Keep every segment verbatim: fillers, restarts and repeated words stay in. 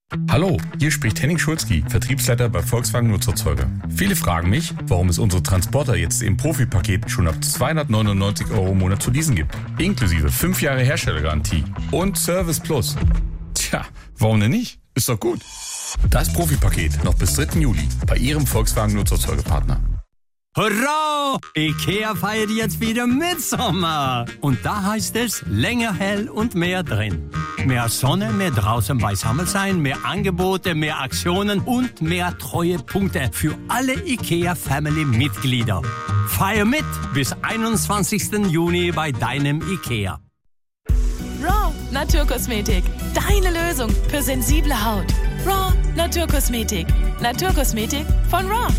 Hallo, hier spricht Henning Schulzki, Vertriebsleiter bei Volkswagen Nutzerzeuger. Viele fragen mich, warum es unsere Transporter jetzt im Profi-Paket schon ab zweihundertneunundneunzig Euro im Monat zu leasen gibt. Inklusive fünf Jahre Herstellergarantie und Service Plus. Tja, warum denn nicht? Ist doch gut. Das Profi-Paket noch bis dritten Juli bei Ihrem Volkswagen Nutzerzeugerpartner. Hurra! IKEA feiert jetzt wieder Mitsommer. Und da heißt es länger hell und mehr drin. Mehr Sonne, mehr draußen beisammen sein, mehr Angebote, mehr Aktionen und mehr Treuepunkte für alle IKEA-Family-Mitglieder. Feier mit bis einundzwanzigsten Juni bei deinem IKEA. Raw Naturkosmetik. Deine Lösung für sensible Haut. Raw Naturkosmetik. Naturkosmetik von Raw.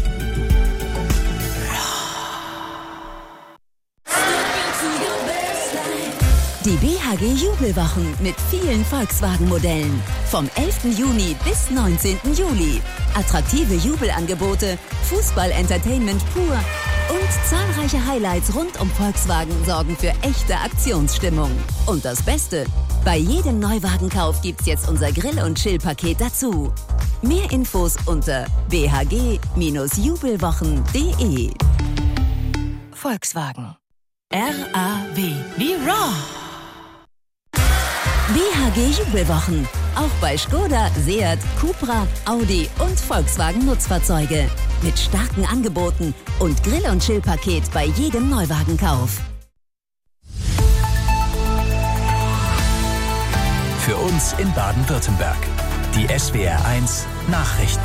Die B H G Jubelwochen mit vielen Volkswagen-Modellen. Vom elften Juni bis neunzehnten Juli. Attraktive Jubelangebote, Fußball-Entertainment pur und zahlreiche Highlights rund um Volkswagen sorgen für echte Aktionsstimmung. Und das Beste, bei jedem Neuwagenkauf gibt's jetzt unser Grill- und Chill-Paket dazu. Mehr Infos unter b h g Bindestrich jubelwochen punkt d e. Volkswagen. R A W wie Raw. B H G Jubelwochen. Auch bei Skoda, Seat, Cupra, Audi und Volkswagen Nutzfahrzeuge. Mit starken Angeboten und Grill- und Chill-Paket bei jedem Neuwagenkauf. Für uns in Baden-Württemberg. Die S W R eins Nachrichten.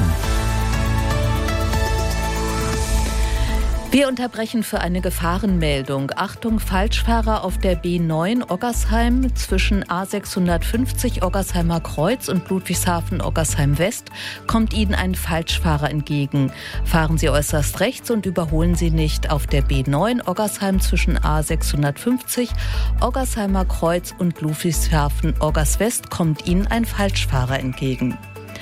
Wir unterbrechen für eine Gefahrenmeldung. Achtung, Falschfahrer auf der B neun Oggersheim zwischen A sechshundertfünfzig Oggersheimer Kreuz und Ludwigshafen-Oggersheim West kommt Ihnen ein Falschfahrer entgegen. Fahren Sie äußerst rechts und überholen Sie nicht. Auf der B neun Oggersheim zwischen A sechshundertfünfzig Oggersheimer Kreuz und Ludwigshafen-Oggers West kommt Ihnen ein Falschfahrer entgegen.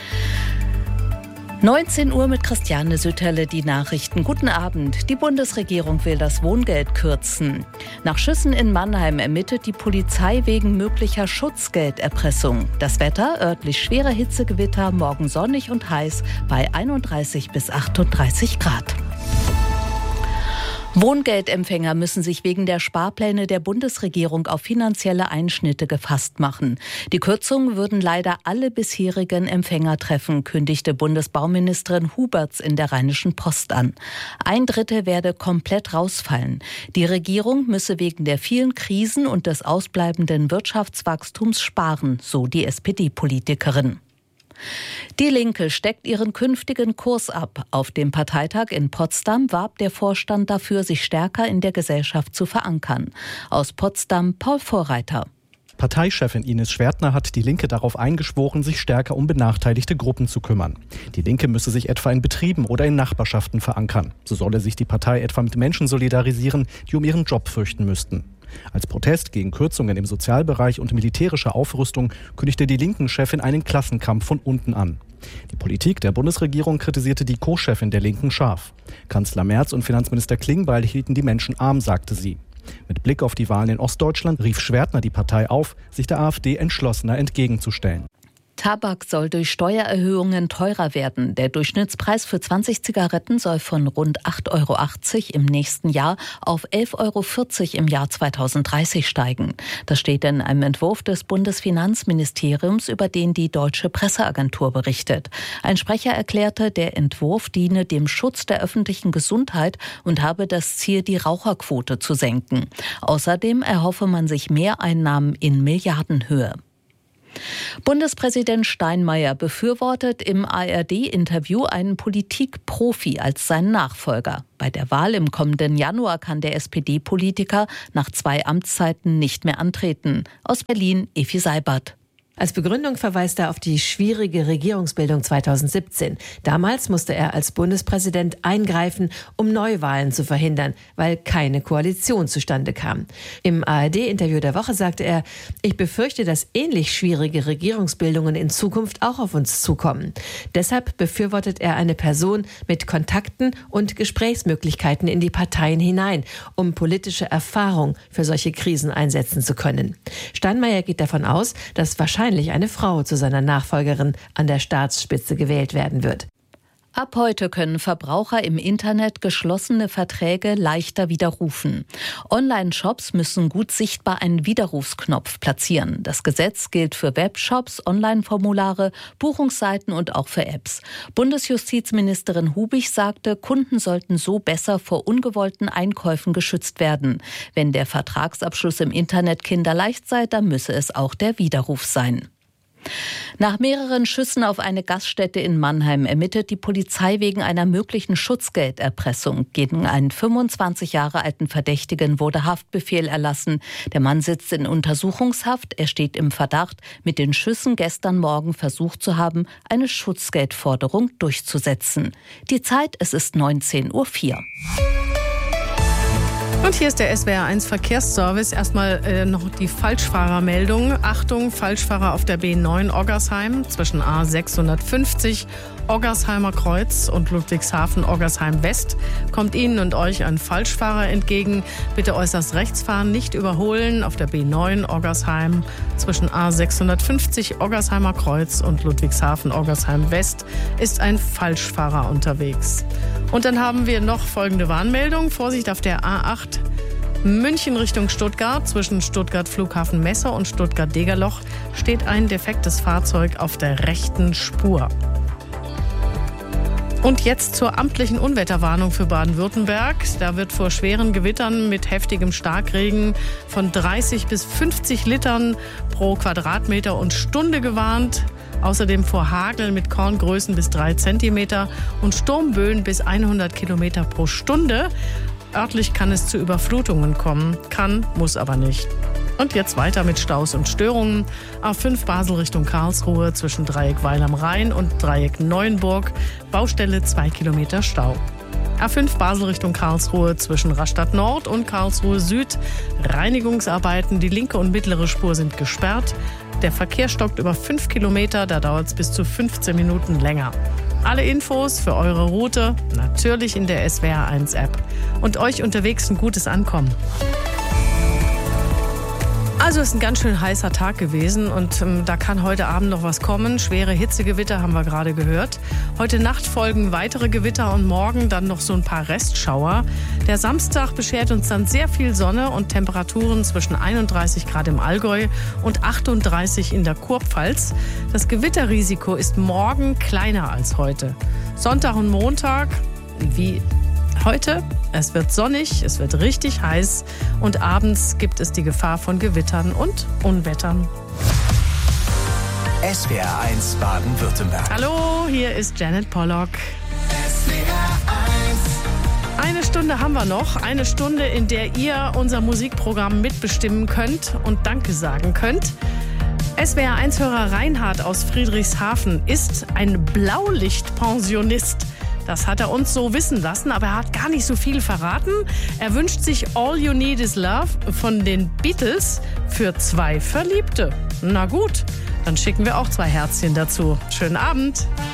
neunzehn Uhr mit Christiane Sütterle, die Nachrichten. Guten Abend. Die Bundesregierung will das Wohngeld kürzen. Nach Schüssen in Mannheim ermittelt die Polizei wegen möglicher Schutzgelderpressung. Das Wetter, örtlich schwere Hitzegewitter, morgen sonnig und heiß bei einunddreißig bis achtunddreißig Grad. Wohngeldempfänger müssen sich wegen der Sparpläne der Bundesregierung auf finanzielle Einschnitte gefasst machen. Die Kürzungen würden leider alle bisherigen Empfänger treffen, kündigte Bundesbauministerin Huberts in der Rheinischen Post an. Ein Drittel werde komplett rausfallen. Die Regierung müsse wegen der vielen Krisen und des ausbleibenden Wirtschaftswachstums sparen, so die S P D-Politikerin. Die Linke steckt ihren künftigen Kurs ab. Auf dem Parteitag in Potsdam warb der Vorstand dafür, sich stärker in der Gesellschaft zu verankern. Aus Potsdam Paul Vorreiter. Parteichefin Ines Schwertner hat die Linke darauf eingeschworen, sich stärker um benachteiligte Gruppen zu kümmern. Die Linke müsse sich etwa in Betrieben oder in Nachbarschaften verankern. So solle sich die Partei etwa mit Menschen solidarisieren, die um ihren Job fürchten müssten. Als Protest gegen Kürzungen im Sozialbereich und militärische Aufrüstung kündigte die Linken-Chefin einen Klassenkampf von unten an. Die Politik der Bundesregierung kritisierte die Co-Chefin der Linken scharf. Kanzler Merz und Finanzminister Klingbeil hielten die Menschen arm, sagte sie. Mit Blick auf die Wahlen in Ostdeutschland rief Schwertner die Partei auf, sich der AfD entschlossener entgegenzustellen. Tabak soll durch Steuererhöhungen teurer werden. Der Durchschnittspreis für zwanzig Zigaretten soll von rund acht Euro achtzig im nächsten Jahr auf elf Euro vierzig im Jahr zweitausenddreißig steigen. Das steht in einem Entwurf des Bundesfinanzministeriums, über den die Deutsche Presseagentur berichtet. Ein Sprecher erklärte, der Entwurf diene dem Schutz der öffentlichen Gesundheit und habe das Ziel, die Raucherquote zu senken. Außerdem erhoffe man sich Mehreinnahmen in Milliardenhöhe. Bundespräsident Steinmeier befürwortet im A R D-Interview einen Politikprofi als seinen Nachfolger. Bei der Wahl im kommenden Januar kann der S P D-Politiker nach zwei Amtszeiten nicht mehr antreten. Aus Berlin, Evi Seibert. Als Begründung verweist er auf die schwierige Regierungsbildung zweitausendsiebzehn. Damals musste er als Bundespräsident eingreifen, um Neuwahlen zu verhindern, weil keine Koalition zustande kam. Im A R D-Interview der Woche sagte er, ich befürchte, dass ähnlich schwierige Regierungsbildungen in Zukunft auch auf uns zukommen. Deshalb befürwortet er eine Person mit Kontakten und Gesprächsmöglichkeiten in die Parteien hinein, um politische Erfahrung für solche Krisen einsetzen zu können. Steinmeier geht davon aus, dass wahrscheinlich wahrscheinlich eine Frau zu seiner Nachfolgerin an der Staatsspitze gewählt werden wird. Ab heute können Verbraucher im Internet geschlossene Verträge leichter widerrufen. Online-Shops müssen gut sichtbar einen Widerrufsknopf platzieren. Das Gesetz gilt für Webshops, Online-Formulare, Buchungsseiten und auch für Apps. Bundesjustizministerin Hubig sagte, Kunden sollten so besser vor ungewollten Einkäufen geschützt werden. Wenn der Vertragsabschluss im Internet kinderleicht sei, dann müsse es auch der Widerruf sein. Nach mehreren Schüssen auf eine Gaststätte in Mannheim ermittelt die Polizei wegen einer möglichen Schutzgelderpressung. Gegen einen fünfundzwanzig Jahre alten Verdächtigen wurde Haftbefehl erlassen. Der Mann sitzt in Untersuchungshaft. Er steht im Verdacht, mit den Schüssen gestern Morgen versucht zu haben, eine Schutzgeldforderung durchzusetzen. Die Zeit, es ist neunzehn Uhr vier. Und hier ist der S W R eins Verkehrsservice. Erstmal äh, noch die Falschfahrermeldung. Achtung, Falschfahrer auf der B neun Oggersheim zwischen A sechshundertfünfzig Oggersheimer Kreuz und Ludwigshafen Oggersheim West. Kommt Ihnen und euch ein Falschfahrer entgegen. Bitte äußerst rechts fahren, nicht überholen. Auf der B neun Oggersheim zwischen A sechshundertfünfzig Oggersheimer Kreuz und Ludwigshafen Oggersheim West ist ein Falschfahrer unterwegs. Und dann haben wir noch folgende Warnmeldung. Vorsicht auf der A acht München Richtung Stuttgart. Zwischen Stuttgart Flughafen Messer und Stuttgart Degerloch steht ein defektes Fahrzeug auf der rechten Spur. Und jetzt zur amtlichen Unwetterwarnung für Baden-Württemberg. Da wird vor schweren Gewittern mit heftigem Starkregen von dreißig bis fünfzig Litern pro Quadratmeter und Stunde gewarnt. Außerdem vor Hagel mit Korngrößen bis drei Zentimeter und Sturmböen bis hundert Kilometer pro Stunde. Örtlich kann es zu Überflutungen kommen. Kann, muss aber nicht. Und jetzt weiter mit Staus und Störungen. A fünf Basel Richtung Karlsruhe zwischen Dreieck Weil am Rhein und Dreieck Neuenburg. Baustelle zwei Kilometer Stau. A fünf Basel Richtung Karlsruhe zwischen Rastatt Nord und Karlsruhe Süd. Reinigungsarbeiten, die linke und mittlere Spur sind gesperrt. Der Verkehr stockt über fünf Kilometer, da dauert es bis zu fünfzehn Minuten länger. Alle Infos für eure Route natürlich in der S W R eins App. Und euch unterwegs ein gutes Ankommen. Also es ist ein ganz schön heißer Tag gewesen und ähm, da kann heute Abend noch was kommen. Schwere Hitzegewitter haben wir gerade gehört. Heute Nacht folgen weitere Gewitter und morgen dann noch so ein paar Restschauer. Der Samstag beschert uns dann sehr viel Sonne und Temperaturen zwischen einunddreißig Grad im Allgäu und achtunddreißig in der Kurpfalz. Das Gewitterrisiko ist morgen kleiner als heute. Sonntag und Montag, wie heute, es wird sonnig, es wird richtig heiß und abends gibt es die Gefahr von Gewittern und Unwettern. S W R eins Baden-Württemberg. Hallo, hier ist Janet Pollock. S W R eins. Eine Stunde haben wir noch, eine Stunde, in der ihr unser Musikprogramm mitbestimmen könnt und Danke sagen könnt. S W R eins-Hörer Reinhard aus Friedrichshafen ist ein Blaulichtpensionist. Das hat er uns so wissen lassen, aber er hat gar nicht so viel verraten. Er wünscht sich All You Need Is Love von den Beatles für zwei Verliebte. Na gut, dann schicken wir auch zwei Herzchen dazu. Schönen Abend.